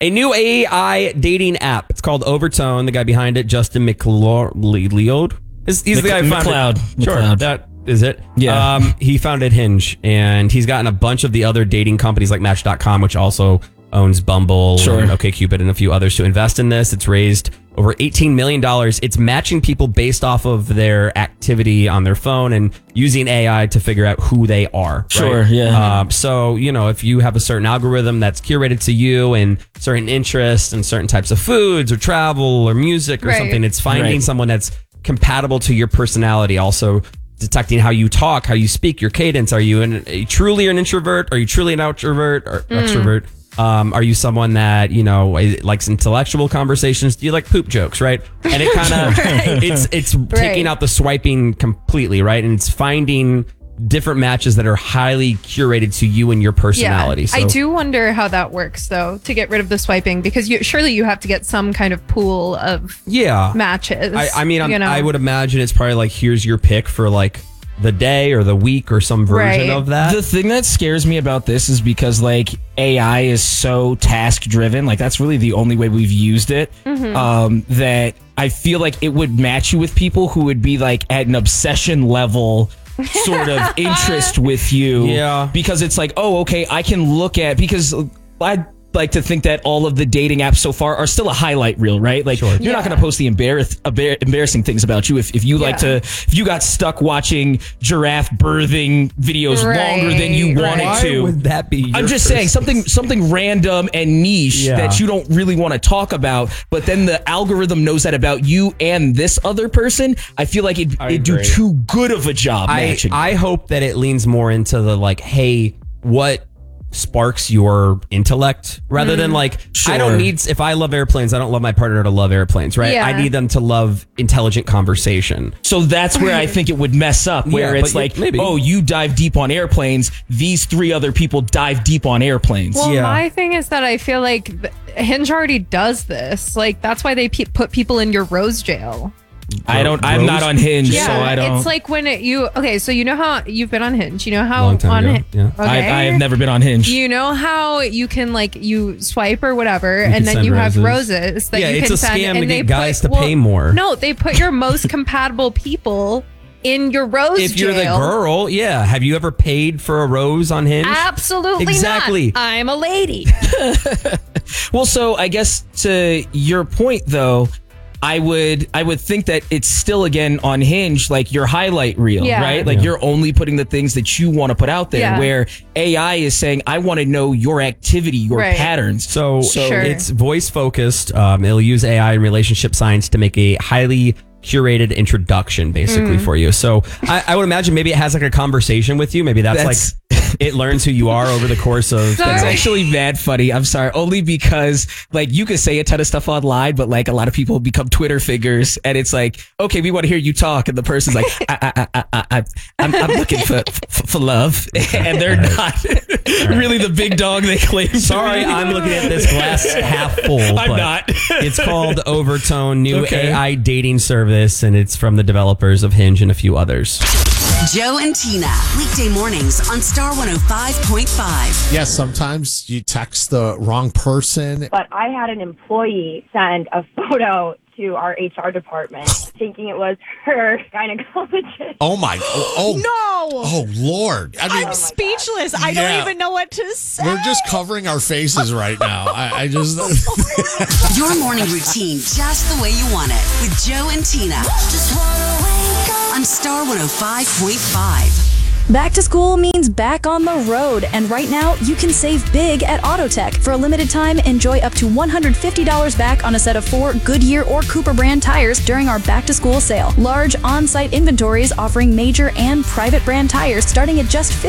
A new AI dating app. It's called Overtone. The guy behind it, Justin McLeod. He's the guy who founded it. Sure, McLeod. that is it. Yeah. He founded Hinge, and he's gotten a bunch of the other dating companies like Match.com, which also owns Bumble, Sure. and OkCupid, and a few others to invest in this. It's raised over $18 million. It's matching people based off of their activity on their phone and using AI to figure out who they are. Sure, right? yeah. So, if you have a certain algorithm that's curated to you and certain interests and certain types of foods or travel or music or Right. something, it's finding Right. someone that's compatible to your personality. Also detecting how you talk, how you speak, your cadence. Are you truly an introvert? Are you truly an outrovert or extrovert? Are you someone that, likes intellectual conversations? Do you like poop jokes, right? And it kind of, it's taking out the swiping completely, right? And it's finding different matches that are highly curated to you and your personality. I do wonder how that works, though, to get rid of the swiping, because surely you have to get some kind of pool of matches. I would imagine it's probably like, here's your pick for like the day or the week or some version of that. The thing that scares me about this is because like AI is so task driven, like that's really the only way we've used it, that I feel like it would match you with people who would be like at an obsession level sort of interest with you. Yeah. Because it's like, oh, okay, I can look at, because I like to think that all of the dating apps so far are still a highlight reel, right? Like you're not going to post the embarrassing things about you if you like to, if you got stuck watching giraffe birthing videos longer than you wanted to. Why would that be? I'm just saying something random and niche that you don't really want to talk about, but then the algorithm knows that about you and this other person. I feel like it'd do too good of a job matching. I hope that it leans more into the like, hey, what sparks your intellect rather than like, I don't need, if I love airplanes, I don't love my partner to love airplanes, right? Yeah. I need them to love intelligent conversation. So that's where I think it would mess up, where it's like, oh, you dive deep on airplanes. These three other people dive deep on airplanes. Well, my thing is that I feel like Hinge already does this. Like, that's why they put people in your rose jail. I'm not on Hinge, so I don't. It's like when so you know how you've been on Hinge. You know how Long time ago, yeah. Okay. I have never been on Hinge. You know how you can you swipe or whatever, and then send you have roses. roses that you it's can a send, scam and to they get guys put, to pay more. No, they put your most compatible people in your rose If you're jail. the girl, have you ever paid for a rose on Hinge? Absolutely Exactly. not. I'm a lady. Well, so I guess to your point though, I would think that it's still, again, on Hinge, like your highlight reel, right? Like you're only putting the things that you want to put out there, where AI is saying, I want to know your activity, your patterns. So it's voice focused. It'll use AI and relationship science to make a highly curated introduction basically for you. So I would imagine maybe it has like a conversation with you. Maybe that's like it learns who you are over the course of. That's actually mad funny. I'm sorry. Only because like you can say a ton of stuff online, but like a lot of people become Twitter figures, and it's like, okay, we want to hear you talk, and the person's like, I'm looking for love, and they're not really the big dog they claim. Sorry, I'm looking at this glass half full. I'm not. It's called Overtone, new AI dating service, and it's from the developers of Hinge and a few others. Joe and Tina, weekday mornings on Star 105.5. Yes, sometimes you text the wrong person. But I had an employee send a photo to our HR department thinking it was her gynecologist. Oh my! Oh no! Oh Lord! I'm speechless. I don't even know what to say. We're just covering our faces right now. I just Your morning routine just the way you want it with Joe and Tina. Just wanna wake up on Star 105.5. Back to school means back on the road, and right now you can save big at Autotech. For a limited time, enjoy up to $150 back on a set of 4 Goodyear or Cooper brand tires during our back to school sale. Large on-site inventories offering major and private brand tires starting at just